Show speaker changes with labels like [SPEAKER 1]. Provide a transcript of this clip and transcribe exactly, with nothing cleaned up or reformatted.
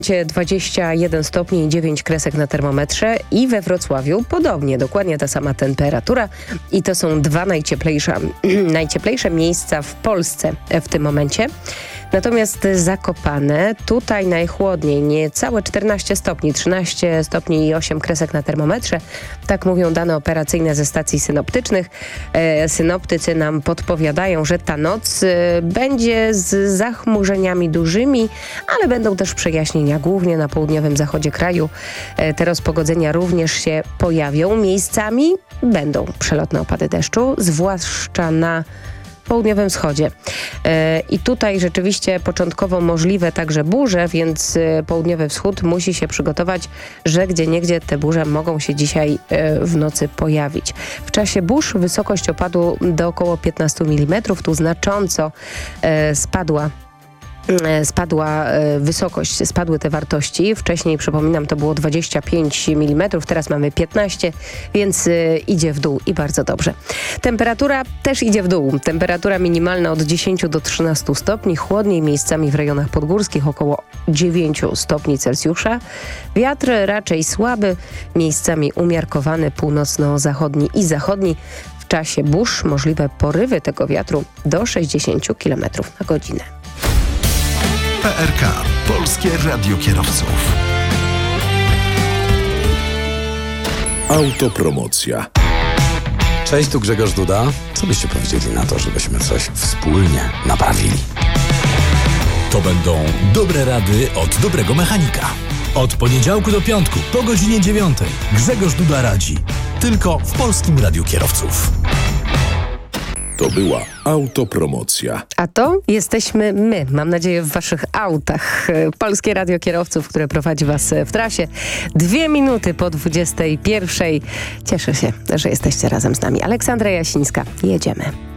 [SPEAKER 1] dwadzieścia jeden stopni i dziewięć kresek na termometrze i we Wrocławiu podobnie, dokładnie ta sama temperatura i to są dwa najcieplejsze, najcieplejsze miejsca w Polsce w tym momencie. Natomiast Zakopane, tutaj najchłodniej, niecałe czternaście stopni, trzynaście stopni i osiem kresek na termometrze. Tak mówią dane operacyjne ze stacji synoptycznych. E, synoptycy nam podpowiadają, że ta noc e, będzie z zachmurzeniami dużymi, ale będą też przejaśnienia, głównie na południowym zachodzie kraju. E, te rozpogodzenia również się pojawią. Miejscami będą przelotne opady deszczu, zwłaszcza na południowym wschodzie. E, I tutaj rzeczywiście początkowo możliwe także burze, więc e, południowy wschód musi się przygotować, że gdzieniegdzie te burze mogą się dzisiaj e, w nocy pojawić. W czasie burz wysokość opadu do około piętnaście milimetrów. Tu znacząco e, spadła Spadła wysokość, spadły te wartości. Wcześniej, przypominam, to było dwadzieścia pięć milimetrów, teraz mamy piętnaście, więc idzie w dół i bardzo dobrze. Temperatura też idzie w dół. Temperatura minimalna od dziesięć do trzynastu stopni, chłodniej miejscami w rejonach podgórskich około dziewięć stopni Celsjusza. Wiatr raczej słaby, miejscami umiarkowany, północno-zachodni i zachodni. W czasie burz możliwe porywy tego wiatru do sześćdziesiąt kilometrów na godzinę.
[SPEAKER 2] P R K. Polskie Radio Kierowców. Autopromocja.
[SPEAKER 3] Cześć, tu Grzegorz Duda. Co byście powiedzieli na to, żebyśmy coś wspólnie naprawili?
[SPEAKER 4] To będą dobre rady od dobrego mechanika. Od poniedziałku do piątku po godzinie dziewiątej Grzegorz Duda radzi. Tylko w Polskim Radiu Kierowców.
[SPEAKER 2] To była autopromocja.
[SPEAKER 1] A to jesteśmy my, mam nadzieję, w waszych autach. Polskie Radio Kierowców, które prowadzi was w trasie. Dwie minuty po dwudziestej pierwszej. Cieszę się, że jesteście razem z nami. Aleksandra Jasińska. Jedziemy.